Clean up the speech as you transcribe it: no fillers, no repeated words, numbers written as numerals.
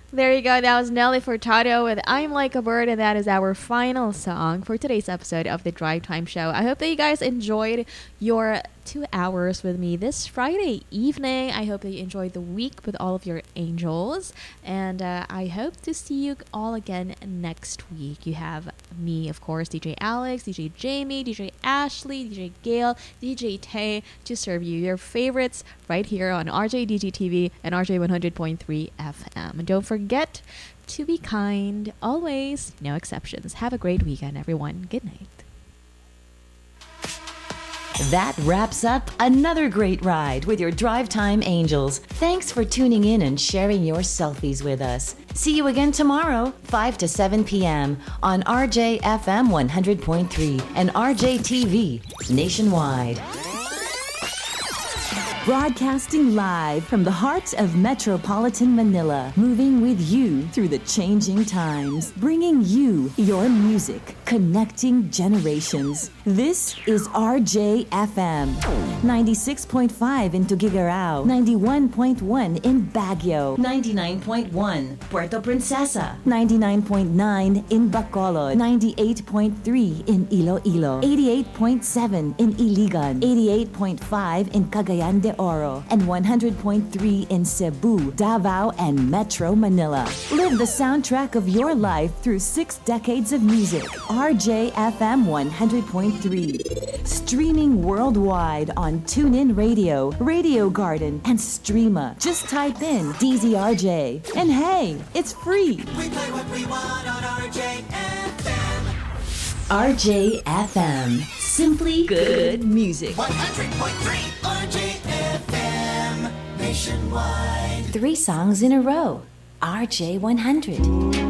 There you go. That was Nelly Furtado with I'm Like a Bird, and that is our final song for today's episode of the Drive Time Show. I hope that you guys enjoyed your 2 hours with me this Friday evening. I hope that you enjoyed the week with all of your angels, and I hope to see you all again next week. You have me, of course, DJ Alex, DJ Jamie, DJ Ashley, DJ Gail, DJ Tay to serve you your favorites right here on RJDG TV and RJ 100.3 FM. And don't forget to be kind always, no exceptions. Have a great weekend, everyone. Good night. That wraps up another great ride with your Drive Time Angels. Thanks for tuning in and sharing your selfies with us. See you again tomorrow, 5 to 7 p.m. on RJFM 100.3 and RJTV nationwide. Broadcasting live from the heart of metropolitan Manila, moving with you through the changing times, bringing you your music, connecting generations. This is RJFM, 96.5 in Tuguegarao, 91.1 in Baguio, 99.1 Puerto Princesa, 99.9 in Bacolod, 98.3 in Iloilo, 88.7 in Iligan, 88.5 in Cagayan de Oro, and 100.3 in Cebu, Davao, and Metro Manila. Live the soundtrack of your life through 6 decades of music. RJFM 100.3. Streaming worldwide on TuneIn Radio, Radio Garden, and Streama. Just type in DZRJ. And hey, it's free. We play what we want on RJFM. RJFM. Simply good music. 100.3 RJFM nationwide. 3 songs in a row. RJ100.